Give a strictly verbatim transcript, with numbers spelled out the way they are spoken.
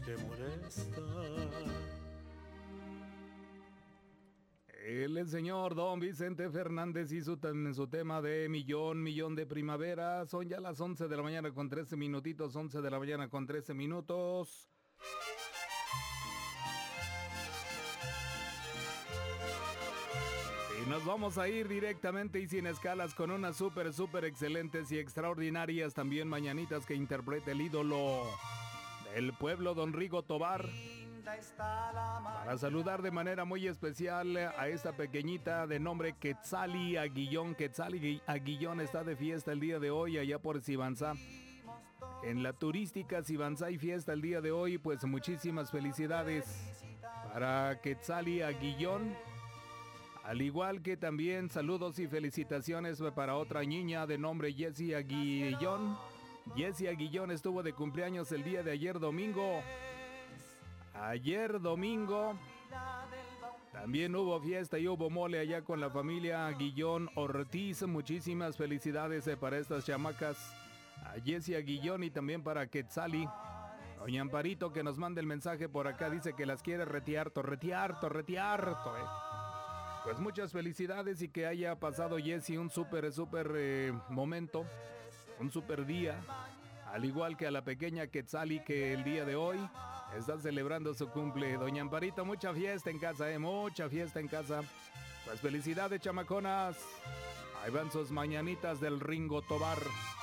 te molesta. El señor Don Vicente Fernández hizo en su tema de Millón, Millón de Primavera. Son ya las once de la mañana con trece minutitos, once de la mañana con trece minutos. Y nos vamos a ir directamente y sin escalas con unas súper, súper excelentes y extraordinarias también mañanitas que interpreta el ídolo del pueblo, Don Rigo Tobar. Para saludar de manera muy especial a esta pequeñita de nombre Quetzali Aguillón. Quetzali Aguillón está de fiesta el día de hoy allá por Sibanzá. En la turística Sibanzá hay fiesta el día de hoy, pues muchísimas felicidades para Quetzali Aguillón. Al igual que también saludos y felicitaciones para otra niña de nombre Jessie Aguillón. Jessie Aguillón estuvo de cumpleaños el día de ayer domingo. Ayer domingo también hubo fiesta y hubo mole allá con la familia Aguillón Ortiz. Muchísimas felicidades para estas chamacas, a Jessie Aguillón y también para Quetzali. Doña Amparito que nos manda el mensaje por acá, dice que las quiere retear, torretear, torretear. Eh. Pues muchas felicidades y que haya pasado Jessie un súper, súper eh, momento, un súper día. Al igual que a la pequeña Quetzali que el día de hoy está celebrando su cumple. Doña Amparito, mucha fiesta en casa, eh, mucha fiesta en casa. Pues felicidades, chamaconas. Ahí van sus mañanitas del Ringo Tobar.